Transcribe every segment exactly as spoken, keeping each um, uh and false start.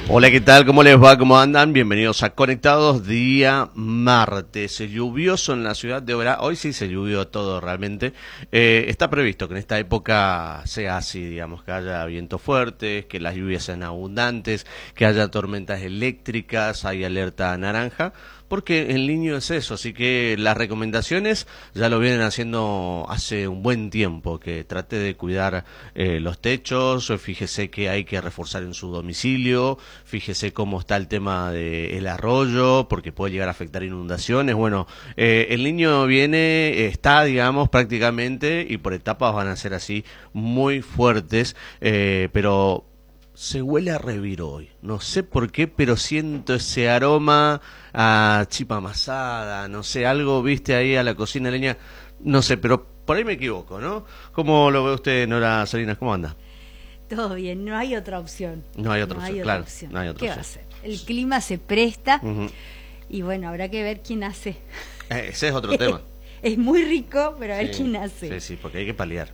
Hola, ¿qué tal? ¿Cómo les va? ¿Cómo andan? Bienvenidos a Conectados, día martes. Lluvioso en la ciudad de Oberá. Hoy sí se llovió todo realmente. Eh, está previsto que en esta época sea así, digamos, que haya vientos fuertes, que las lluvias sean abundantes, que haya tormentas eléctricas, hay alerta naranja, porque en Liño es eso. Así que las recomendaciones ya lo vienen haciendo hace un buen tiempo, que trate de cuidar eh, los techos, fíjese que hay que reforzar en su domicilio, fíjese cómo está el tema del arroyo, porque puede llegar a afectar inundaciones. Bueno, eh, el niño viene, está, digamos, prácticamente, y por etapas van a ser así, muy fuertes, eh, pero se huele a reviro hoy. No sé por qué, pero siento ese aroma a chipa amasada, no sé, algo, viste, ahí a la cocina leña, no sé, pero por ahí me equivoco, ¿no? ¿Cómo lo ve usted, Nora Salinas? ¿Cómo anda? Todo bien, no hay otra opción. No hay otra no opción, hay otra claro. opción. No hay otra ¿Qué opción. va a hacer? El clima se presta Uh-huh. y bueno, habrá que ver quién hace. Eh, ese es otro tema. Es muy rico, pero a ver Sí, quién hace. Sí, sí, porque hay que paliar.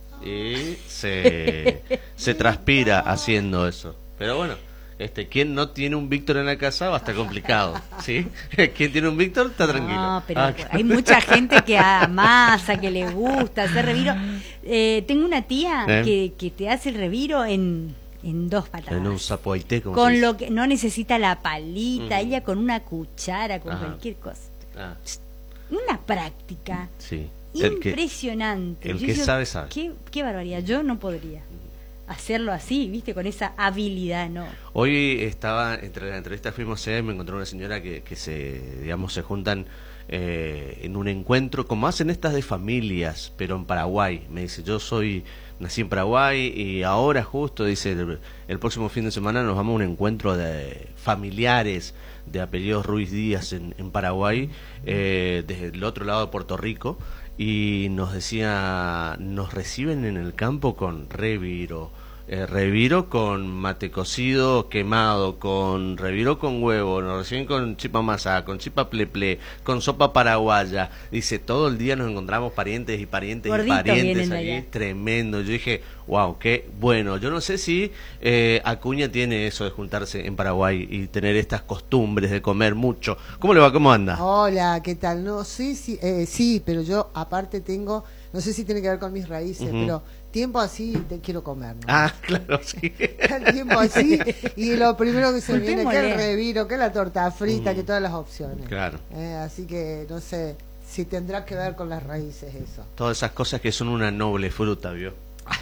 Y se, se transpira haciendo eso. Pero bueno, este, quien no tiene un Víctor en la casa va a estar complicado, ¿sí? Quien tiene un Víctor está tranquilo. No, pero Ah, hay mucha gente que amasa, que le gusta hacer reviro. Eh, tengo una tía ¿Eh? que, que te hace el reviro en, en dos patadas. En un zapoité, como se Con dice. lo que no necesita la palita, Ujú. ella con una cuchara, con Ajá. cualquier cosa. Ah, Una práctica sí. El que, impresionante. el Yo que digo, sabe, sabe. Qué, qué barbaridad. Yo no podría hacerlo así, viste, con esa habilidad, no. Hoy estaba, entre las entrevistas fuimos a me encontré una señora que, que se, digamos, se juntan eh, en un encuentro, como hacen estas de familias, pero en Paraguay. Me dice, yo soy, nací en Paraguay y ahora justo, dice, el, el próximo fin de semana nos vamos a un encuentro de familiares de apellidos Ruiz Díaz en, en Paraguay, eh, desde el otro lado de Puerto Rico, y nos decía, nos reciben en el campo con reviro, eh, reviro con mate cocido quemado, con reviro con huevo, nos reciben con chipa masá, con chipa pleple, con sopa paraguaya. Dice, todo el día nos encontramos parientes y parientes Gorditos y parientes vienen de allí, allá. tremendo. Yo dije, wow, qué bueno. Yo no sé si eh, Acuña tiene eso de juntarse en Paraguay y tener estas costumbres de comer mucho. ¿Cómo le va? ¿Cómo anda? Hola, ¿qué tal? No, sí, sí, eh, sí, pero yo aparte tengo, no sé si tiene que ver con mis raíces, Ujú. pero tiempo así te quiero comer, ¿no? Ah, claro, sí. El tiempo así y lo primero que se me viene que el Culpémosle. reviro, que la torta frita, Ujú. que todas las opciones. Claro. Eh, así que no sé si tendrá que ver con las raíces eso. Todas esas cosas que son una noble fruta, ¿vio?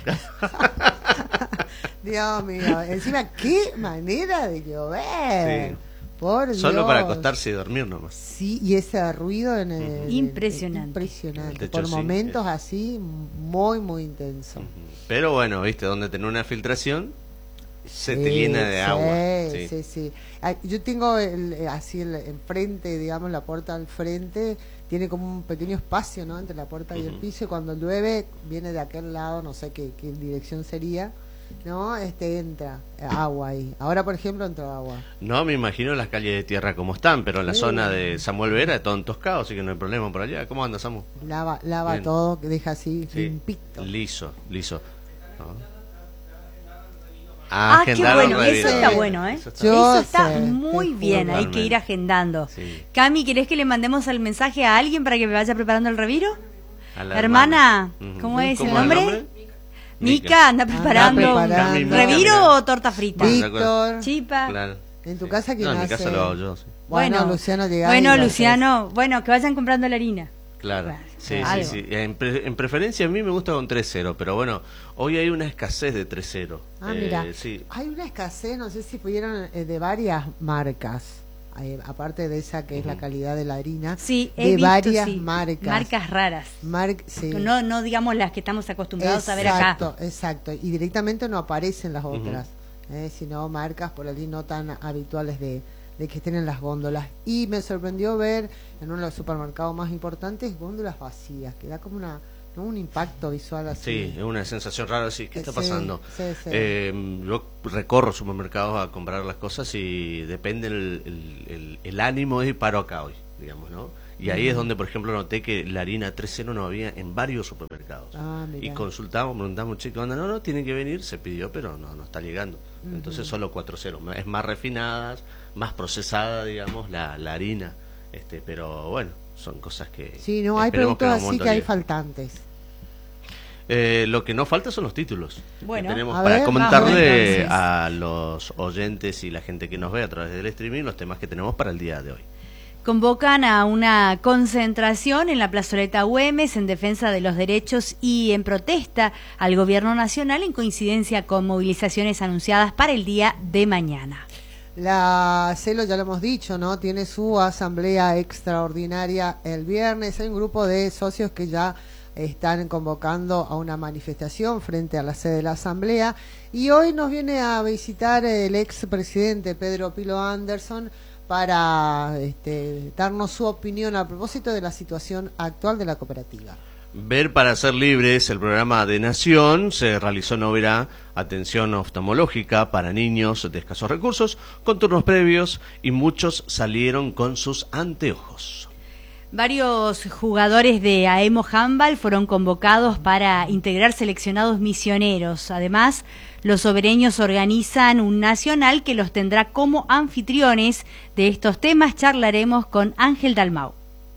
Dios mío, encima qué manera de llover. Sí. Por Solo Dios. para acostarse y dormir nomás. Sí, y ese ruido en el, en el- Impresionante. impresionante. El techo, Por sí, momentos es. así, muy, muy intenso. Ujú. Pero bueno, viste, donde tener una filtración se Sí, te llena de sí, agua. Sí, Sí. sí. Ah, yo tengo el, eh, así el enfrente, digamos, la puerta al frente, tiene como un pequeño espacio, ¿no? Entre la puerta y el Ujú. piso, y cuando llueve, viene de aquel lado, no sé qué, qué dirección sería, ¿no? Este entra eh, agua ahí. Ahora, por ejemplo, entró agua. No me imagino las calles de tierra como están, pero en la Sí. zona de Samuel Vera es todo entoscado, así que no hay problema por allá. ¿Cómo anda, Samu? Lava, lava Bien. todo, que deja así Sí. limpito. Liso, liso. ¿No? Ah, qué Agendar bueno, un eso reviro. está bueno, ¿eh? Eso está Yo Eso está sé, muy te bien, juro. hay que ir agendando. Sí. Cami, ¿querés que le mandemos el mensaje a alguien para que me vaya preparando el reviro? A la Hermana, Ujú. ¿cómo es el ¿Cómo nombre? Mica, anda preparando preparando. un Mica, reviro Mica. o torta frita. Sí. Víctor, Chipa. Claro. ¿en tu Sí. casa quién No, en mi hace? casa lo hago yo, sí. Bueno, Luciano llega y Bueno, lo hace. Luciano, bueno, que vayan comprando la harina. Claro, Claro, sí, sí, algo. sí. En, pre- en preferencia a mí me gusta con tres cero, pero bueno, hoy hay una escasez de tres cero. Ah, Eh, mira, sí. hay una escasez, no sé si pudieron, eh, de varias marcas, eh, aparte de esa que es la Ujú. calidad de la harina, Sí, he de visto, varias sí, marcas. marcas raras. Mar- sí. No, no digamos las que estamos acostumbrados a ver acá. Exacto, exacto. Y directamente no aparecen las Ujú. otras, eh, sino marcas por allí no tan habituales de, de que estén en las góndolas. Y me sorprendió ver en uno de los supermercados más importantes góndolas vacías, que da como una, ¿no? un impacto visual así. Sí, es una sensación rara, sí, ¿qué está Sí, pasando? sí, sí. Eh, yo recorro supermercados a comprar las cosas y depende el, el, el, el ánimo y paro acá hoy, digamos, ¿no? Y ahí uh-huh. es donde, por ejemplo, noté que la harina tres cero no había en varios supermercados. Ah, y consultamos, preguntamos, chicos, anda, no, no, tiene que venir, se pidió, pero no, no está llegando. Uh-huh. Entonces solo cuatro cero, es más refinada, más procesada, digamos, la, la harina. Este, pero bueno, son cosas que... Sí, no, hay productos así que hay faltantes. Eh, lo que no falta son los títulos bueno, que tenemos a para ver, comentarle vamos, a los oyentes y la gente que nos ve a través del streaming los temas que tenemos para el día de hoy. Convocan a una concentración en la plazoleta Güemes en defensa de los derechos y en protesta al gobierno nacional en coincidencia con movilizaciones anunciadas para el día de mañana. La CELO, ya lo hemos dicho, ¿no? Tiene su asamblea extraordinaria el viernes. Hay un grupo de socios que ya están convocando a una manifestación frente a la sede de la asamblea, y hoy nos viene a visitar el expresidente Pedro Pilo Anderson para este, darnos su opinión a propósito de la situación actual de la cooperativa. Ver para ser libres, el programa de Nación, se realizó en Oberá atención oftalmológica para niños de escasos recursos, con turnos previos, y muchos salieron con sus anteojos. Varios jugadores de Aemo Handball fueron convocados para integrar seleccionados misioneros. Además, los obereños organizan un nacional que los tendrá como anfitriones. De estos temas charlaremos con Ángel Dalmau.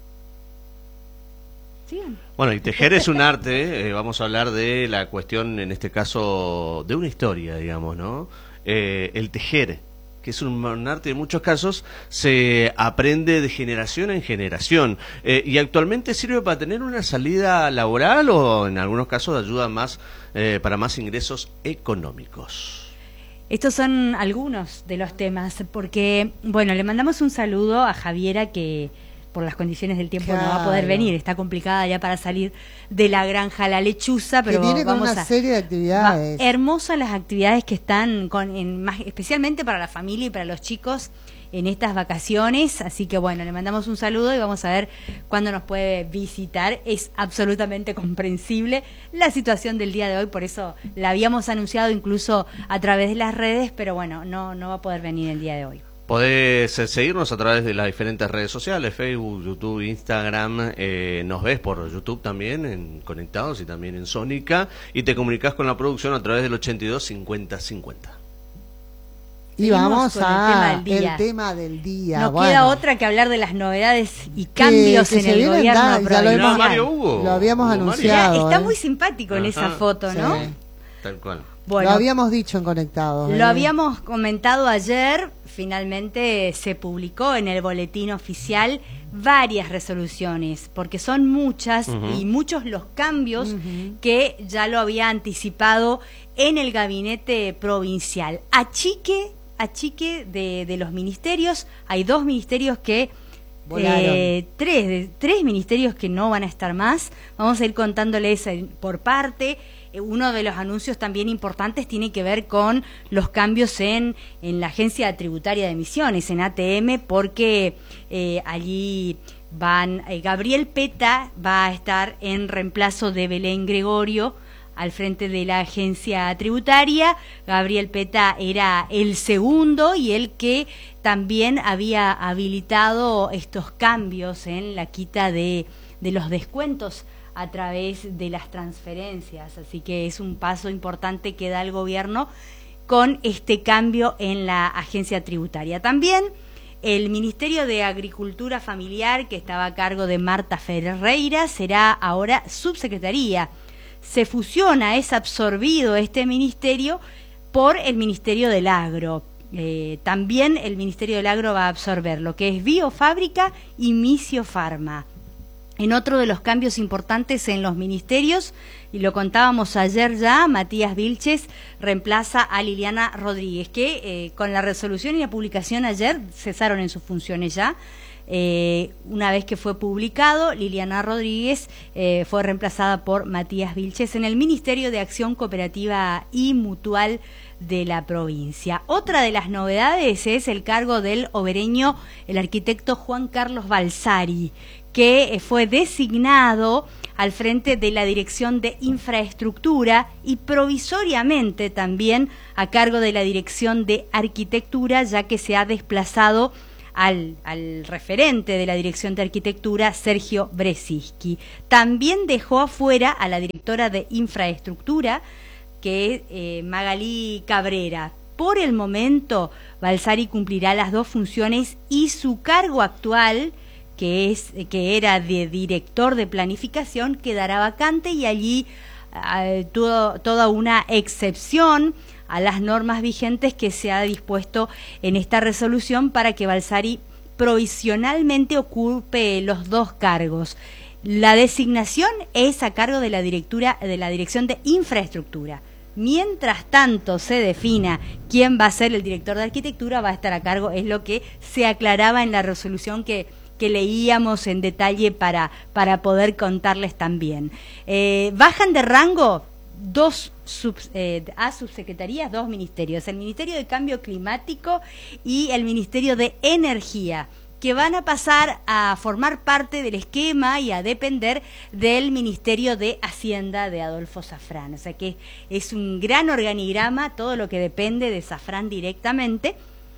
Sigan. Bueno, y tejer es un arte, eh, vamos a hablar de la cuestión, en este caso, de una historia, digamos, ¿no? Eh, el tejer, que es un, un arte en muchos casos, se aprende de generación en generación, eh, y actualmente sirve para tener una salida laboral o en algunos casos ayuda más eh, para más ingresos económicos. Estos son algunos de los temas, porque, bueno, le mandamos un saludo a Javiera, que por las condiciones del tiempo claro. no va a poder venir, está complicada ya para salir de la granja La Lechuza, pero que viene vamos con una a, serie de actividades. Va, hermosas las actividades que están, con, en, más, especialmente para la familia y para los chicos en estas vacaciones, así que bueno, le mandamos un saludo y vamos a ver cuándo nos puede visitar. Es absolutamente comprensible la situación del día de hoy, por eso la habíamos anunciado incluso a través de las redes, pero bueno, no, no va a poder venir el día de hoy. Podés seguirnos a través de las diferentes redes sociales, Facebook, YouTube, Instagram, eh, nos ves por YouTube también, en Conectados y también en Sónica, y te comunicas con la producción a través del ochenta y dos cincuenta cincuenta. Y Seguimos vamos con a el tema del día. el tema del día. No bueno. queda otra que hablar de las novedades y cambios que, que en el gobierno da, provincial. Lo, hemos, Mario Hugo. lo habíamos Hugo anunciado. Mario. Está ¿eh? muy simpático en esa foto, ¿no? Sí. Tal cual. Bueno, lo habíamos dicho en Conectados. Lo ¿eh? habíamos comentado ayer, finalmente se publicó en el boletín oficial varias resoluciones, porque son muchas uh-huh. y muchos los cambios uh-huh. que ya lo había anticipado en el gabinete provincial. Achique, achique de, de los ministerios, hay dos ministerios que... Eh, tres, tres ministerios que no van a estar más, vamos a ir contándoles por parte. Uno de los anuncios también importantes tiene que ver con los cambios en, en la Agencia Tributaria de Misiones, en A T M, porque eh, allí van, eh, Gabriel Peta va a estar en reemplazo de Belén Gregorio al frente de la agencia tributaria. Gabriel Peta era el segundo y el que también había habilitado estos cambios en la quita de, de los descuentos a través de las transferencias, así que es un paso importante que da el gobierno con este cambio en la agencia tributaria. También el Ministerio de Agricultura Familiar, que estaba a cargo de Marta Ferreira, será ahora subsecretaría. Se fusiona, es absorbido este ministerio por el Ministerio del Agro. Eh, también el Ministerio del Agro va a absorber lo que es Biofábrica y Misiofarma. En otro de los cambios importantes en los ministerios, y lo contábamos ayer ya, Matías Vilches reemplaza a Liliana Rodríguez, que eh, con la resolución y la publicación ayer cesaron en sus funciones ya. Eh, una vez que fue publicado, Liliana Rodríguez eh, fue reemplazada por Matías Vilches en el Ministerio de Acción Cooperativa y Mutual de la provincia. Otra de las novedades es el cargo del obereño, el arquitecto Juan Carlos Balsari, que eh, fue designado al frente de la Dirección de Infraestructura y provisoriamente también a cargo de la Dirección de Arquitectura, ya que se ha desplazado al, al referente de la Dirección de Arquitectura, Sergio Brzezinski. También dejó afuera a la directora de Infraestructura, que es eh, Magalí Cabrera. Por el momento, Balsari cumplirá las dos funciones y su cargo actual, que es que era de director de planificación, quedará vacante, y allí eh, todo, toda una excepción a las normas vigentes que se ha dispuesto en esta resolución para que Balsari provisionalmente ocupe los dos cargos. La designación es a cargo de la directura de la Dirección de Infraestructura. Mientras tanto se defina quién va a ser el director de arquitectura, va a estar a cargo, es lo que se aclaraba en la resolución que que leíamos en detalle para, para poder contarles también. Eh, bajan de rango dos sub, eh, a subsecretarías, dos ministerios, el Ministerio de Cambio Climático y el Ministerio de Energía, que van a pasar a formar parte del esquema y a depender del Ministerio de Hacienda de Adolfo Safrán. O sea que es un gran organigrama, todo lo que depende de Safrán directamente,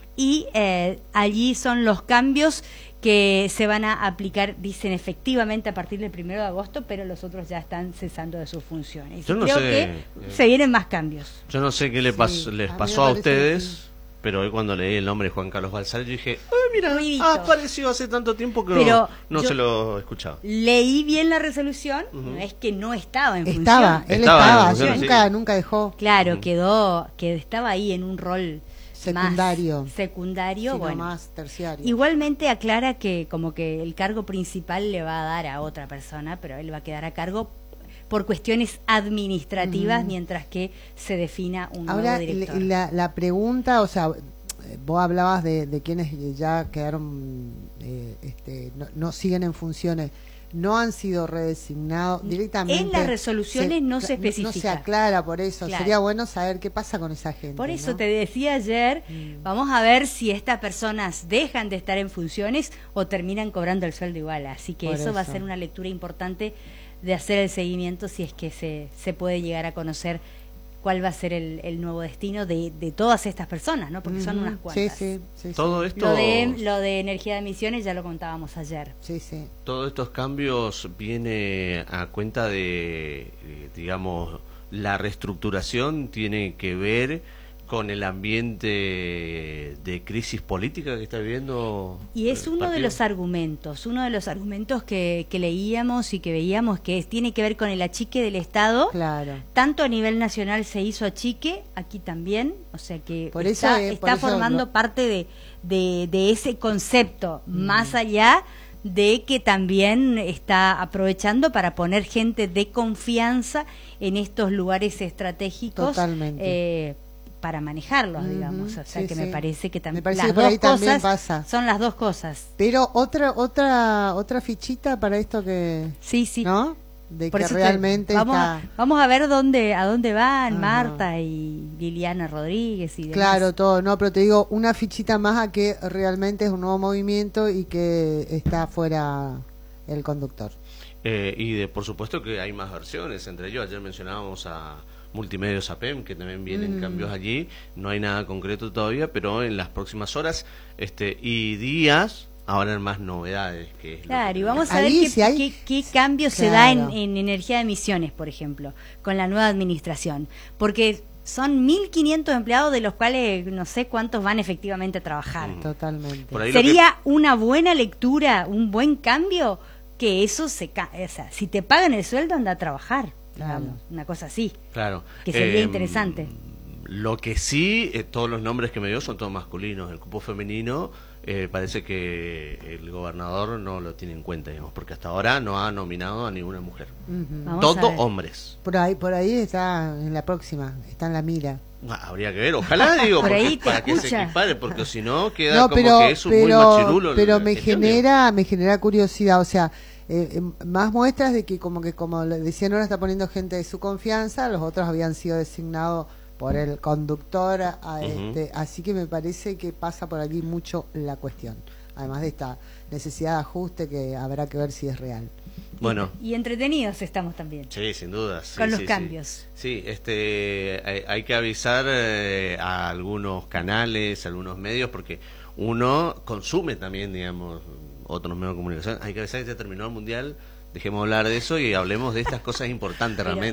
y eh, allí son los cambios que se van a aplicar, dicen, efectivamente a partir del primero de agosto, pero los otros ya están cesando de sus funciones. Yo no Creo sé, que eh, se vienen más cambios. Yo no sé qué le pas, Sí, les a mí pasó me a parece ustedes, que sí. pero hoy cuando leí el nombre de Juan Carlos Balsari, yo dije, ¡ay, mira! Ruidito. Ha aparecido hace tanto tiempo que Pero no, no yo- se lo escuchaba. Leí bien la resolución, Ujú. no es que no estaba en Estaba, función. él Estaba en estaba, función, nunca, sí. nunca dejó. Claro, Ujú. quedó, que estaba ahí en un rol Secundario. más secundario, Sino bueno. más terciario. Igualmente aclara que como que el cargo principal le va a dar a otra persona, pero él va a quedar a cargo por cuestiones administrativas, Ujú. mientras que se defina un Ahora, nuevo director. le- la, la pregunta, o sea, eh, vos hablabas de, de quienes ya quedaron, eh, este, no, no siguen en funciones, no han sido redesignados directamente. En las resoluciones no se No se especifica. aclara, por eso. Claro. Sería bueno saber qué pasa con esa gente. Por eso ¿no? te decía ayer, Mm. vamos a ver si estas personas dejan de estar en funciones o terminan cobrando el sueldo igual. Así que Por eso, va a eso. ser una lectura importante de hacer el seguimiento si es que se, se puede llegar a conocer cuál va a ser el, el nuevo destino de, de todas estas personas, ¿no? Porque son Ujú. unas cuantas. Sí, sí, sí. Todo sí. esto, Lo de, lo de energía de emisiones ya lo contábamos ayer. Sí, sí. todos estos cambios viene a cuenta de, eh, digamos, la reestructuración tiene que ver con el ambiente de crisis política que está viviendo. Y es el uno de partido. los argumentos, uno de los argumentos que, que leíamos y que veíamos que es- tiene que ver con el achique del Estado. Claro. Tanto a nivel nacional se hizo achique, aquí también, o sea que Por está, eso, eh, por está eso formando lo- parte de, de, de ese concepto, Mm. más allá de que también está aprovechando para poner gente de confianza en estos lugares estratégicos. Totalmente. eh, para manejarlos, Ujú, digamos, o sea sí, que sí. me parece que Me también parece las que por dos ahí también cosas pasa. son las dos cosas. Pero otra otra otra fichita para esto que, Sí, sí. ¿no? De Por que eso te- realmente vamos, está... a, vamos a ver dónde a dónde van Ajá. Marta y Liliana Rodríguez y demás. Claro, todo, no, pero te digo, una fichita más a que realmente es un nuevo movimiento y que está fuera el conductor. Eh, y de, por supuesto que hay más versiones, entre ellos ayer mencionábamos a Multimedios A P E M, que también vienen Mm. cambios allí, no hay nada concreto todavía, pero en las próximas horas este y días habrán más novedades. Que es lo Claro, que y vamos a Ahí ver qué, sí hay- qué, qué cambio se da en, Claro. en energía de emisiones, por ejemplo, con la nueva administración. Porque son mil quinientos empleados de los cuales no sé cuántos van efectivamente a trabajar. Mm. Totalmente. Por ahí lo Sería una buena lectura, un buen cambio, que eso se... ca- O sea, si te pagan el sueldo, anda a trabajar. Claro. Digamos, una cosa así. Claro. Que sería Eh, interesante. Lo que sí, eh, todos los nombres que me dio son todos masculinos. El cupo femenino eh, parece que el gobernador no lo tiene en cuenta, digamos, porque hasta ahora no ha nominado a ninguna mujer. Ujú. Vamos a Todo ver. hombres. Por ahí por ahí está en la próxima, está en la mira. Ah, habría que ver, ojalá, digo, Por porque- ahí te para que se escucha. equipare, porque si no queda No, como pero que es un muy pero machirulo. pero la me gestión, genera me genera curiosidad, o sea, eh, eh, más muestras de que como que como le decían ahora está poniendo gente de su confianza, los otros habían sido designados por el conductor, a- a Ujú. este, así que me parece que pasa por allí mucho la cuestión, además de esta necesidad de ajuste que habrá que ver si es real. Bueno, Y entretenidos estamos también. sí, sin duda. sí, Con los sí, sí. cambios. Sí, este, hay, hay que avisar eh, a algunos canales, a algunos medios, porque uno consume también, digamos, otros medios de comunicación. Hay que avisar que se terminó el Mundial, dejemos de hablar de eso y hablemos de estas cosas importantes realmente.